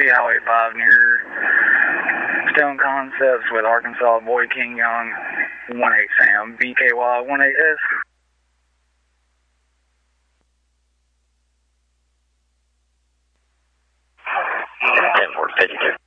be Highway 5 near Stone Concepts with Arkansas Boy King Young 18 Sam, BKY 18S. 10-4, 52.